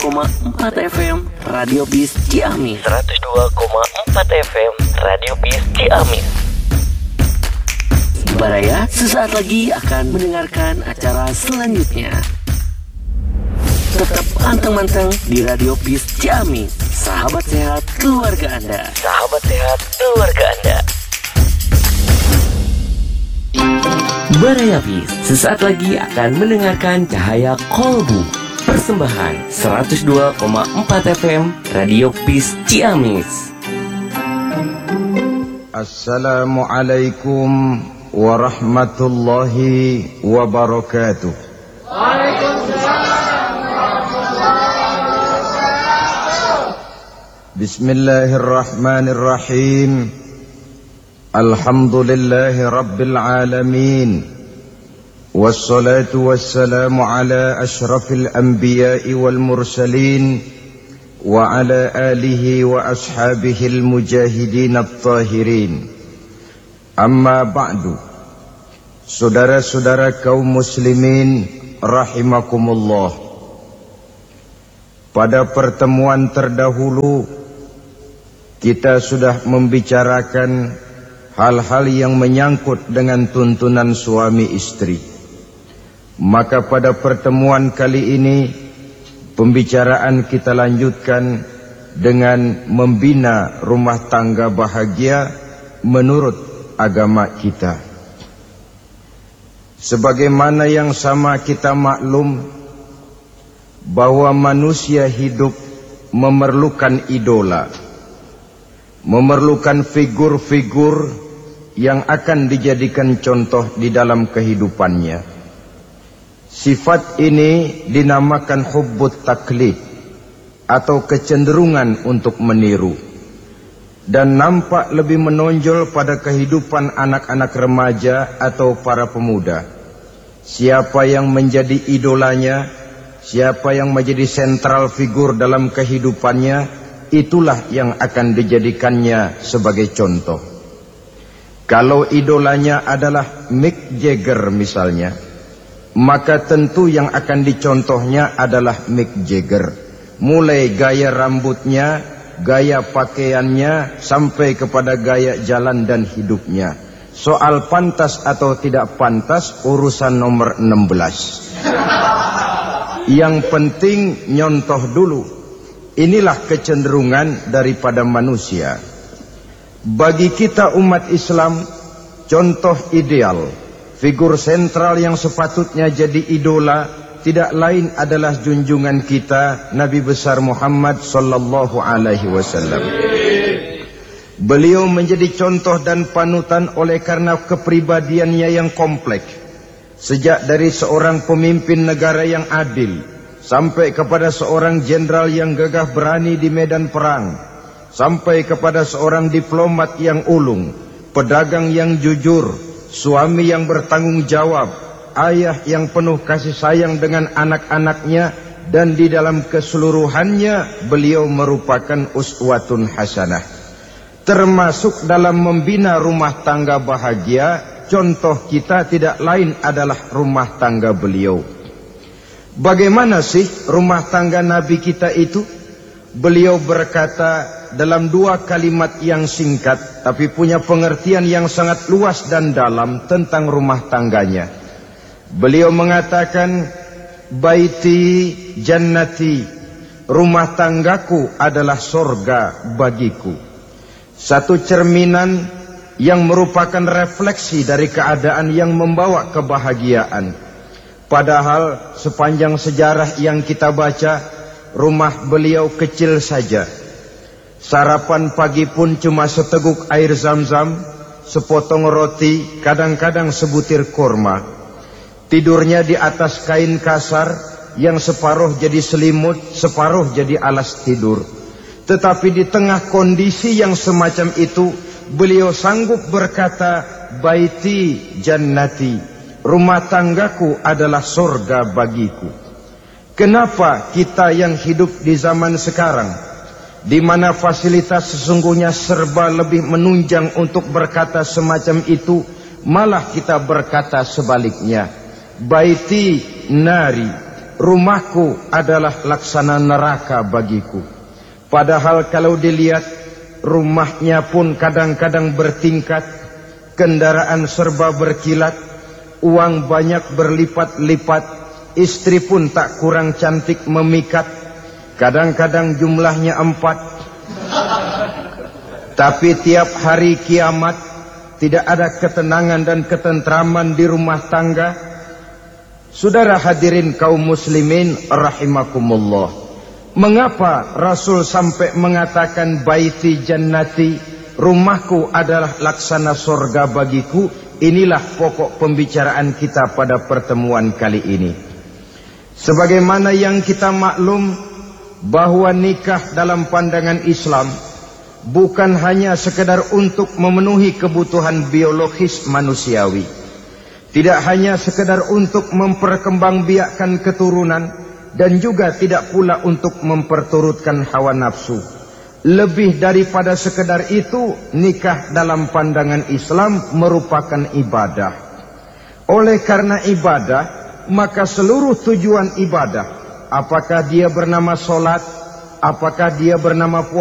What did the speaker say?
FM Radio Bis Ciamis. 102,4 FM Radio Bis Ciamis. Baraya sesaat lagi akan mendengarkan acara selanjutnya. Tetap pantang-pantang di Radio Bis Ciamis. Sahabat sehat keluarga Anda. Sahabat sehat keluarga Anda. Baraya Bis sesaat lagi akan mendengarkan Cahaya Kolbu. Persembahan 102,4 FM Radio Bis Ciamis. Assalamualaikum warahmatullahi wabarakatuh. Waalaikumsalam warahmatullahi wabarakatuh. Bismillahirrahmanirrahim. Alhamdulillahi rabbil alamin. Wassalatu wassalamu ala ashrafil anbiya'i wal mursalin wa ala alihi wa ashabihil mujahidin at-tahirin. Amma ba'du. Saudara-saudara kaum muslimin rahimakumullah. Pada pertemuan terdahulu kita sudah membicarakan hal-hal yang menyangkut dengan tuntunan suami istri. Maka pada pertemuan kali ini pembicaraan kita lanjutkan dengan membina rumah tangga bahagia menurut agama kita. Sebagaimana yang sama kita maklum bahwa manusia hidup memerlukan idola, memerlukan figur-figur yang akan dijadikan contoh di dalam kehidupannya. Sifat ini dinamakan hubbut taklid atau kecenderungan untuk meniru, dan nampak lebih menonjol pada kehidupan anak-anak remaja atau para pemuda. Siapa yang menjadi idolanya, siapa yang menjadi sentral figur dalam kehidupannya, itulah yang akan dijadikannya sebagai contoh. Kalau idolanya adalah Mick Jagger misalnya, maka tentu yang akan dicontohnya adalah Mick Jagger. Mulai gaya rambutnya, gaya pakaiannya, sampai kepada gaya jalan dan hidupnya. Soal pantas atau tidak pantas urusan nomor 16. Yang penting nyontoh dulu. Inilah kecenderungan daripada manusia. Bagi kita umat Islam, contoh ideal, figur sentral yang sepatutnya jadi idola tidak lain adalah junjungan kita Nabi besar Muhammad sallallahu alaihi wasallam. Beliau menjadi contoh dan panutan oleh karena kepribadiannya yang kompleks. Sejak dari seorang pemimpin negara yang adil sampai kepada seorang jenderal yang gagah berani di medan perang, sampai kepada seorang diplomat yang ulung, pedagang yang jujur, suami yang bertanggung jawab, ayah yang penuh kasih sayang dengan anak-anaknya, dan di dalam keseluruhannya beliau merupakan uswatun hasanah. Termasuk dalam membina rumah tangga bahagia, contoh kita tidak lain adalah rumah tangga beliau. Bagaimana sih rumah tangga Nabi kita itu? Beliau berkata dalam dua kalimat yang singkat tapi punya pengertian yang sangat luas dan dalam tentang rumah tangganya. Beliau mengatakan, baiti jannati, rumah tanggaku adalah sorga bagiku. Satu cerminan yang merupakan refleksi dari keadaan yang membawa kebahagiaan. Padahal sepanjang sejarah yang kita baca, rumah beliau kecil saja. Sarapan pagi pun cuma seteguk air zam-zam, sepotong roti, kadang-kadang sebutir kurma. Tidurnya di atas kain kasar yang separuh jadi selimut, separuh jadi alas tidur. Tetapi di tengah kondisi yang semacam itu, beliau sanggup berkata, baiti jannati, rumah tanggaku adalah surga bagiku. Kenapa kita yang hidup di zaman sekarang, di mana fasilitas sesungguhnya serba lebih menunjang untuk berkata semacam itu, malah kita berkata sebaliknya, baiti nari, rumahku adalah laksana neraka bagiku. Padahal kalau dilihat, rumahnya pun kadang-kadang bertingkat, kendaraan serba berkilat, uang banyak berlipat-lipat, istri pun tak kurang cantik memikat, kadang-kadang jumlahnya 4. Tapi tiap hari kiamat, tidak ada ketenangan dan ketentraman di rumah tangga. Saudara hadirin kaum muslimin rahimakumullah, mengapa Rasul sampai mengatakan baiti jannati, rumahku adalah laksana sorga bagiku? Inilah pokok pembicaraan kita pada pertemuan kali ini. Sebagaimana yang kita maklum bahwa nikah dalam pandangan Islam bukan hanya sekedar untuk memenuhi kebutuhan biologis manusiawi, tidak hanya sekedar untuk memperkembangbiakkan keturunan, dan juga tidak pula untuk memperturutkan hawa nafsu. Lebih daripada sekedar itu, nikah dalam pandangan Islam merupakan ibadah. Oleh karena ibadah, maka seluruh tujuan ibadah, apakah dia bernama solat, apakah dia bernama puasa,